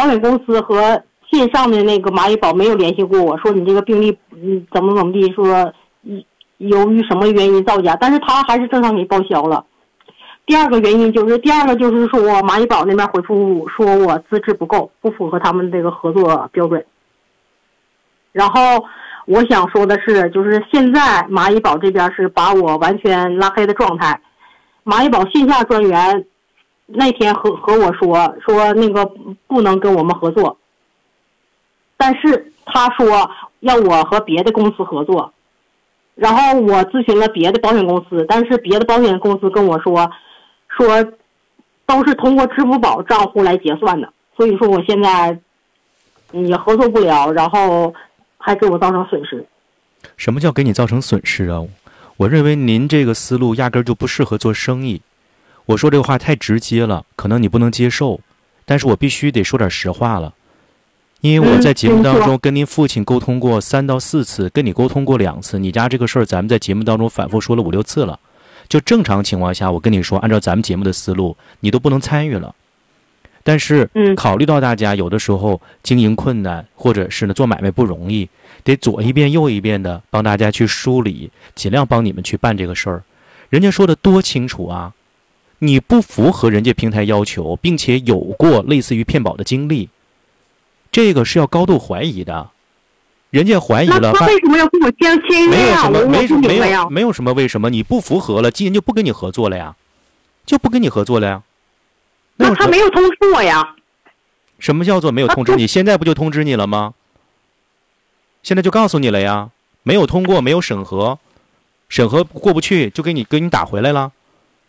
保险公司和线上的那个蚂蚁保没有联系过我，说你这个病例怎么地，说由于什么原因造假，但是他还是正常给报销了。第二个就是说蚂蚁保那边回复说我资质不够，不符合他们这个合作标准。然后我想说的是，就是现在蚂蚁保这边是把我完全拉黑的状态。蚂蚁保线下专员那天和我说那个不能跟我们合作，但是他说要我和别的公司合作。然后我咨询了别的保险公司，但是别的保险公司跟我说都是通过支付宝账户来结算的，所以说我现在也合作不了，然后还给我造成损失。 什么叫给你造成损失啊？我认为您这个思路压根儿就不适合做生意。我说这个话太直接了，可能你不能接受，但是我必须得说点实话了。因为我在节目当中跟您父亲沟通过3到4次，跟你沟通过2次，你家这个事儿咱们在节目当中反复说了5、6次了。就正常情况下，我跟你说，按照咱们节目的思路，你都不能参与了。但是考虑到大家有的时候经营困难，或者是呢做买卖不容易，得左一遍右一遍的帮大家去梳理，尽量帮你们去办这个事儿。人家说的多清楚啊，你不符合人家平台要求，并且有过类似于骗保的经历，这个是要高度怀疑的。人家怀疑了， 那他为什么要跟我签约啊？ 没有什么为什么，你不符合了，既然就不跟你合作了呀，就不跟你合作了呀。 那他没有通知我呀？ 什么叫做没有通知你？现在不就通知你了吗？现在就告诉你了呀，没有通过，没有审核，审核过不去就给你打回来了。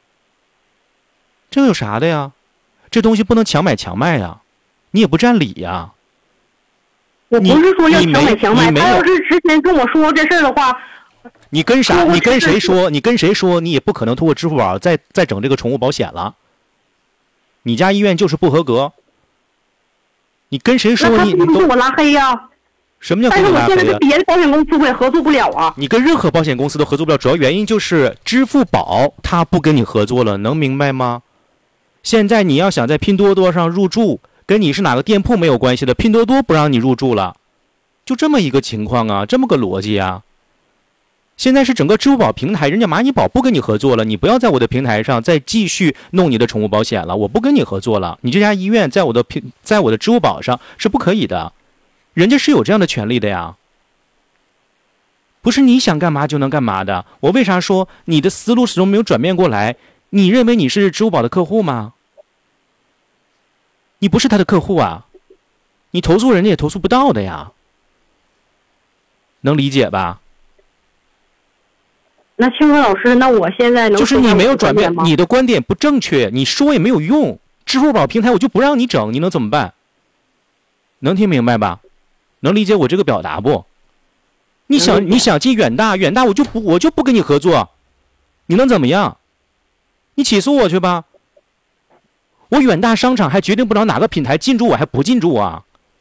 这个有啥的呀？这东西不能强买强卖呀，你也不占理呀。 我不是说要强买强卖，他要是之前跟我说这事儿的话， 你跟谁说，你也不可能通过支付宝再整这个宠物保险了。你家医院就是不合格，你跟谁说你都我拉黑呀？ 什么叫给你拉黑呀？ 但是我现在跟别的保险公司我也合作不了啊。 你跟任何保险公司都合作不了，主要原因就是支付宝它不跟你合作了，能明白吗？现在你要想在拼多多上入驻，跟你是哪个店铺没有关系的，拼多多不让你入驻了，就这么一个情况啊，这么个逻辑啊。现在是整个支付宝平台，人家蚂蚁保不跟你合作了，你不要在我的平台上再继续弄你的宠物保险了，我不跟你合作了。你这家医院在我的支付宝上是不可以的，人家是有这样的权利的呀，不是你想干嘛就能干嘛的。我为啥说你的思路始终没有转变过来？你认为你是支付宝的客户吗？你不是他的客户啊，你投诉人家也投诉不到的呀，能理解吧？ 那清河老师，那我现在能就是你没有转变，你的观点不正确，你说也没有用。支付宝平台我就不让你整，你能怎么办？能听明白吧？能理解我这个表达不？你想进远大我就不跟你合作，你能怎么样？你起诉我去吧。我远大商场还决定不了哪个品牌进驻我还不进驻啊？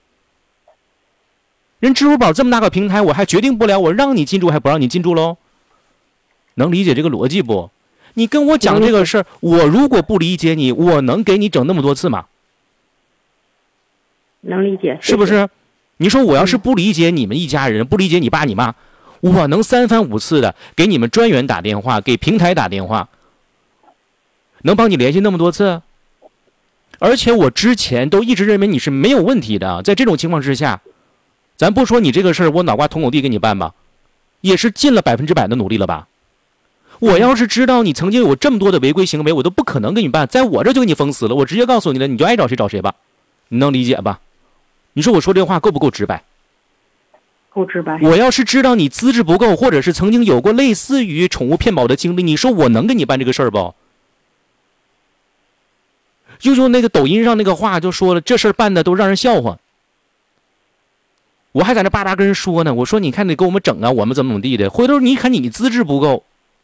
人支付宝这么大个平台，我还决定不了我让你进驻还不让你进驻喽？能理解这个逻辑不？你跟我讲这个事儿，我如果不理解你，我能给你整那么多次吗？ 能理解， 是不是？你说我要是不理解你们一家人，不理解你爸你妈，我能3番5次的给你们专员打电话，给平台打电话，能帮你联系那么多次？而且我之前都一直认为你是没有问题的，在这种情况之下，咱不说你这个事儿我脑瓜捅口地给你办吧，也是尽了100%的努力了吧？我要是知道你曾经有这么多的违规行为，我都不可能给你办，在我这就给你封死了，我直接告诉你了，你就爱找谁找谁吧，你能理解吧？你说我说这话够不够直白？ 够直白。 我要是知道你资质不够，或者是曾经有过类似于宠物骗保的经历，你说我能给你办这个事儿不？就那个抖音上那个话就说了，这事儿办的都让人笑话。我还在那巴扎跟人说呢，我说你看你给我们整啊，我们怎么地的，回头你看你资质不够，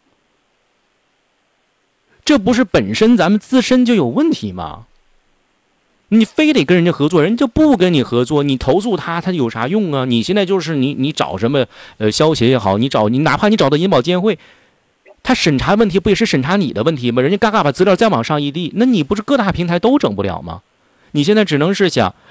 这不是本身咱们自身就有问题吗？你非得跟人家合作，人家就不跟你合作，你投诉他有啥用啊？你现在就是你找什么消协也好，你哪怕你找到银保监会，他审查问题不也是审查你的问题吗？人家嘎嘎把资料再往上一递，那你不是各大平台都整不了吗？你现在只能是想